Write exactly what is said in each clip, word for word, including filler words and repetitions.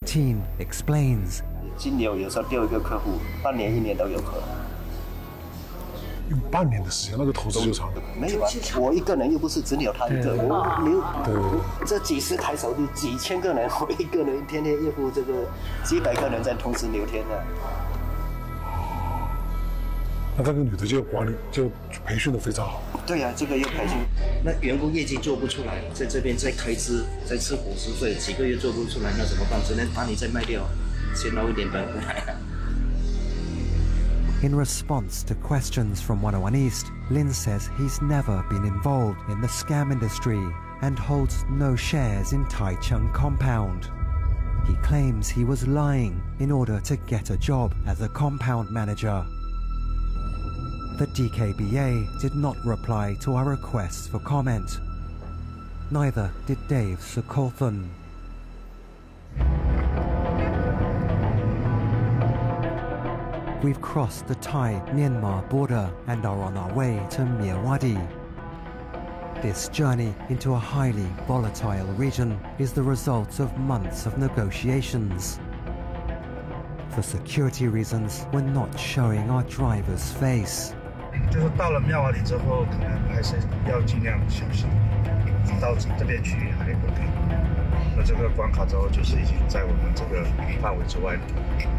nineteen explains. 金牛有时候丢一个客户，半年一年都有可能。 用半年的时间，那个投资就长。 没有啊，我一个人又不是只有他一个，我留对这几十台手机，几千个人，我一个人天天应付这个几百个人在同时聊天的。 那这个女的就管理就培训的非常好。 对呀、啊，这个又培训，那员工业绩做不出来，在这边再开支，再吃伙食费，几个月做不出来，那怎么办？只能把你再卖掉，先捞一点本回来。 In response to questions from one oh one East, Lin says he's never been involved in the scam industry and holds no shares in Tai Chung Compound. He claims he was lying in order to get a job as a compound manager. The D K B A did not reply to our requests for comment. Neither did Dave Sokolthan. We've crossed the Thai-Myanmar border and are on our way to Myawaddy. This journey into a highly volatile region is the result of months of negotiations. For security reasons, we're not showing our driver's face. 就是到了妙瓦底之后，可能还是要尽量小心。到这边去还 OK。那这个关卡之后，就是已经在我们这个范围之外了。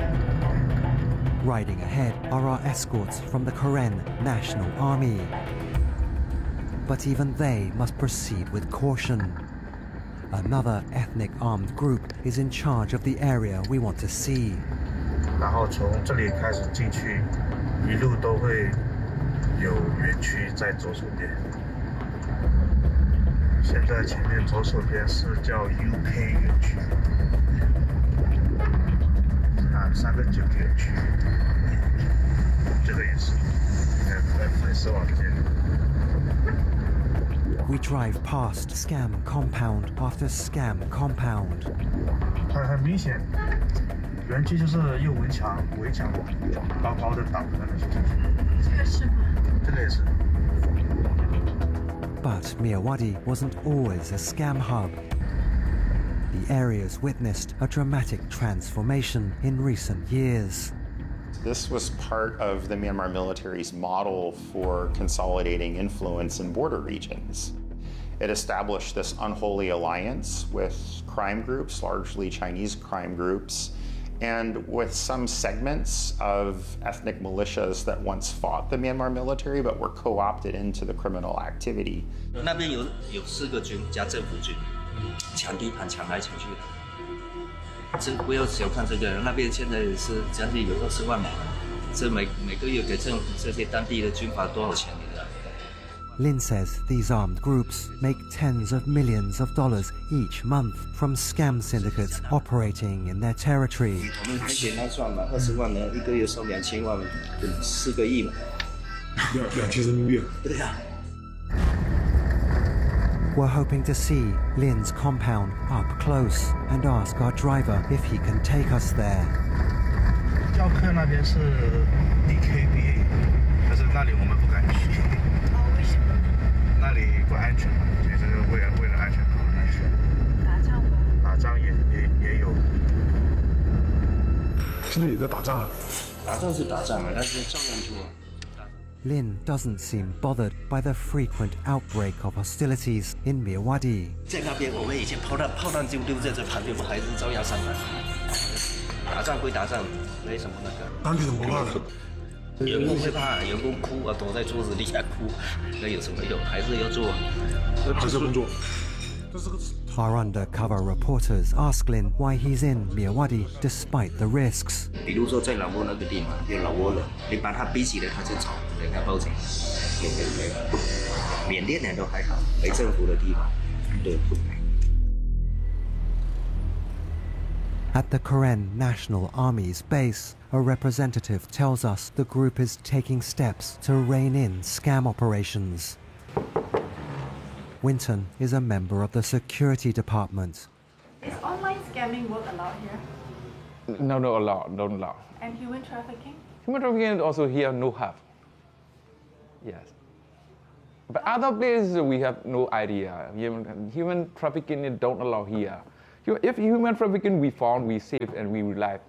Riding ahead are our escorts from the Karen National Army. But even they must proceed with caution. Another ethnic armed group is in charge of the area we want to see. 然后从这里开始进去，一路都会有园区在左手边。现在前面左手边是叫 U K 园区。 啊，三个九园区，这个也是，在粉丝网这里。 We drive past scam compound after scam compound. 很很明显，园区就是用围墙围墙高高的挡着那些进去。这个是吗？这个也是。 But Myawaddy wasn't always a scam hub. The area's witnessed a dramatic transformation in recent years. This was part of the Myanmar military's model for consolidating influence in border regions. It established this unholy alliance with crime groups, largely Chinese crime groups, and with some segments of ethnic militias that once fought the Myanmar military but were co-opted into the criminal activity. 那边有有四个军加政府军。 抢地盘，抢来抢去的。这不要小看这个，那边现在是将近有二十万嘛，这每每个月给政府这些当地的军阀多少钱？你知道？ Lin says these armed groups make tens of millions of dollars each month from scam syndicates operating in their territory. 我们很简单算嘛，二十万人一个月收两千万，四个亿嘛。 两两千人民币。 对呀。 We're hoping to see Lin's compound up close and ask our driver if he can take us there. 教课那边是 D K B A， 但是那里我们不敢去。哦，为什么？那里不安全嘛，所以这个为了为了安全考虑去。打仗吗？打仗也也也有。 现在也在打仗。 打仗是打仗啊，但是照样做。 Lin doesn't seem bothered by the frequent outbreak of hostilities in Myawaddy. 在那边，我们以前炮弹炮弹就丢在这旁边，我还是照样上来。打仗归打仗，没什么那个。 当地人不怕的。 员工会怕，员工哭啊，躲在桌子底下哭，那有什么用？还是要做。 还是工作。 Our undercover reporters ask Lin why he's in Myawaddy despite the risks. 比如说在老挝那个地方有老挝人，你把他逼起来，他就走，人家报警。没没没，缅甸人都还好，没政府的地方，对。 At the Karen National Army's base, a representative tells us the group is taking steps to rein in scam operations. Winton is a member of the security department. Is online scamming work allowed here? No, no, allowed, don't allow. And human trafficking? Human trafficking also here no have. Yes. But other places we have no idea. Human, human trafficking don't allow here. If human trafficking we found, we save and we relive.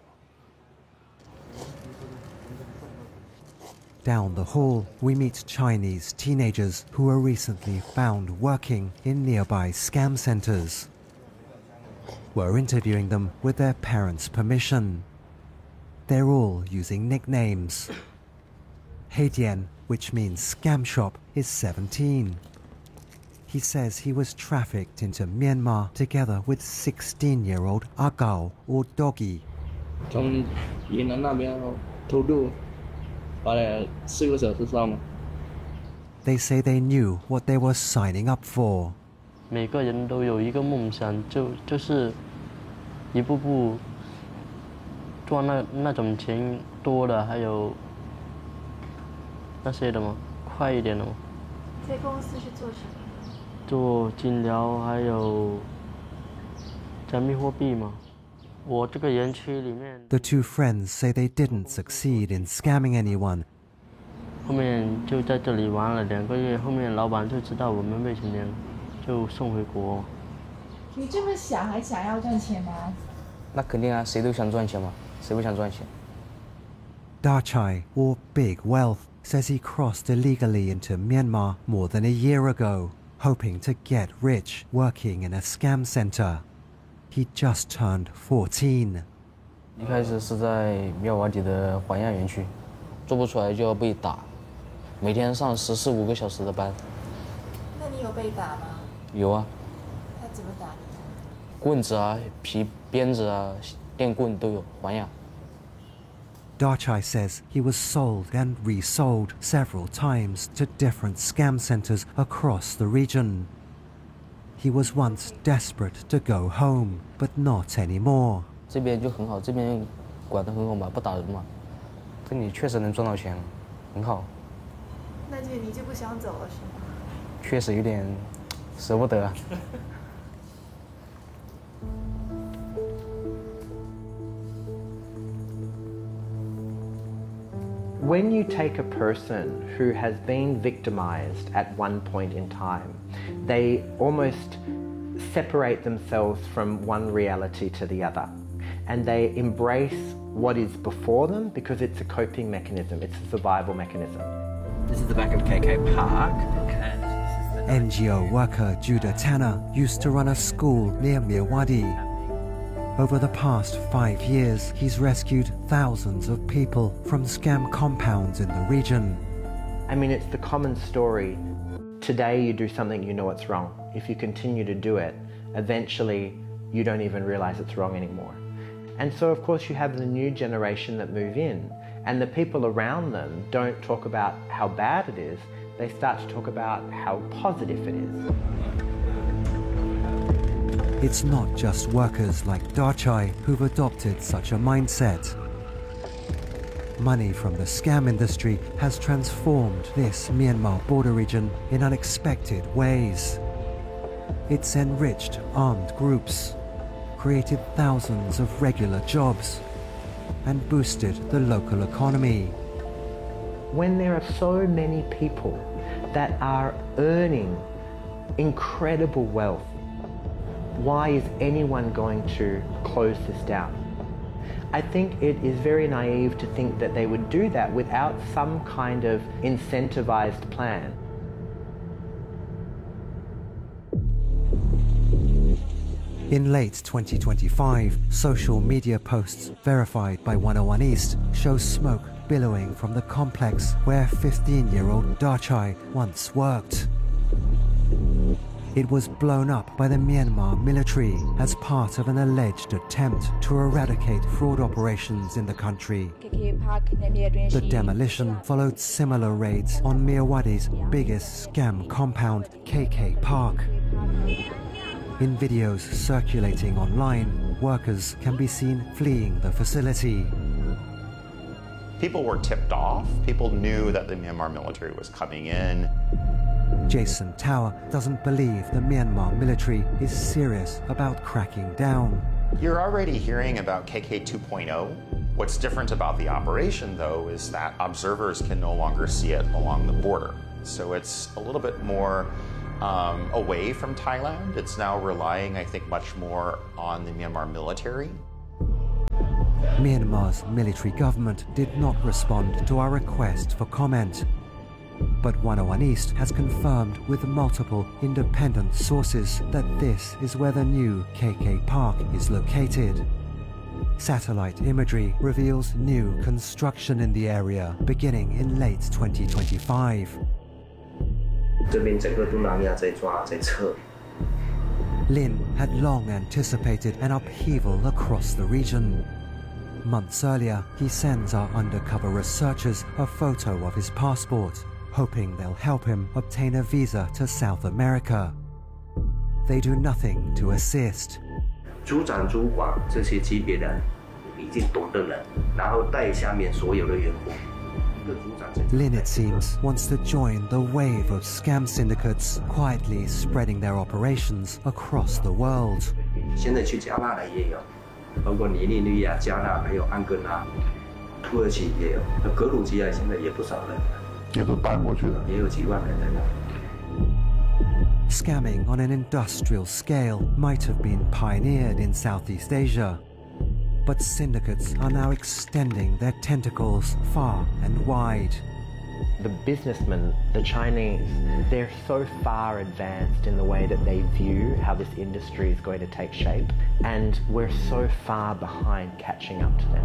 Down the hall, we meet Chinese teenagers who were recently found working in nearby scam centers. We're interviewing them with their parents' permission. They're all using nicknames. Heidian, which means scam shop, is seventeen. He says he was trafficked into Myanmar together with sixteen-year-old Agao or Doggy. They say they knew what they were signing up for. 每个人都有一个梦想，就就是一步步赚那那种钱多的，还有那些的吗？快一点的吗？ 在公司是做什么？ 做金疗，还有加密货币嘛。我这个园区里面。 The two friends say they didn't succeed in scamming anyone. 后面就在这里玩了两个月，后面老板就知道我们未成年，就送回国。 你这么小还想要赚钱吗？ 那肯定啊，谁都想赚钱嘛，谁不想赚钱？ Dachai, or Big Wealth, says he crossed illegally into Myanmar more than a year ago, hoping to get rich working in a scam center. He just turned fourteen. 一开始是在妙瓦底的环亚园区，做不出来就要被打，每天上十四五个小时的班。 那你有被打吗？ 有啊。 他怎么打你？ 棍子啊、皮鞭子啊、电棍都有，环亚。 Dachai says he was sold and resold several times to different scam centers across the region. He was once desperate to go home, but not anymore. 这边就很好，这边管得很好嘛，不打人嘛。这里确实能赚到钱，很好。 那就你就不想走了是吗？ 确实有点舍不得。 When you take a person who has been victimized at one point in time, they almost separate themselves from one reality to the other. And they embrace what is before them because it's a coping mechanism, it's a survival mechanism. This is the back of K K Park. N G O worker Judah Tanner used to run a school near Myawaddy. Over the past five years, he's rescued thousands of people from scam compounds in the region. I mean, it's the common story. Today you do something, you know it's wrong. If you continue to do it, eventually you don't even realize it's wrong anymore. And so, of course, you have the new generation that move in, and the people around them don't talk about how bad it is, they start to talk about how positive it is. It's not just workers like Dachai who've adopted such a mindset. Money from the scam industry has transformed this Myanmar border region in unexpected ways. It's enriched armed groups, created thousands of regular jobs, and boosted the local economy. When there are so many people that are earning incredible wealth, why is anyone going to close this down? I think it is very naive to think that they would do that without some kind of incentivized plan. In late twenty twenty-five, social media posts verified by one oh one East show smoke billowing from the complex where fifteen-year-old Dachai once worked. It was blown up by the Myanmar military as part of an alleged attempt to eradicate fraud operations in the country. The demolition followed similar raids on Myawaddy's biggest scam compound, K K Park. In videos circulating online, workers can be seen fleeing the facility. People were tipped off. People knew that the Myanmar military was coming in. Jason Tower doesn't believe the Myanmar military is serious about cracking down. You're already hearing about K K two point oh. What's different about the operation, though, is that observers can no longer see it along the border. So it's a little bit more um, away from Thailand. It's now relying, I think, much more on the Myanmar military. Myanmar's military government did not respond to our request for comment. But one oh one East has confirmed with multiple independent sources that this is where the new K K Park is located. Satellite imagery reveals new construction in the area beginning in late twenty twenty-five. 这边整个东南亚在抓在撤。 Lin had long anticipated an upheaval across the region. Months earlier, he sends our undercover researchers a photo of his passport, hoping they'll help him obtain a visa to South America. They do nothing to assist. 组长、主管这些级别的已经懂的人，然后带下面所有的员工。 Lin, it seems, wants to join the wave of scam syndicates quietly spreading their operations across the world. 现在去加纳的也有，包括尼日利亚、加纳还有安哥拉、土耳其也有，格鲁吉亚现在也不少人， 也都搬过去了， 也有几万人在那。 Scamming on an industrial scale might have been pioneered in Southeast Asia. But syndicates are now extending their tentacles far and wide. The businessmen, the Chinese, they're so far advanced in the way that they view how this industry is going to take shape, and we're so far behind catching up to them.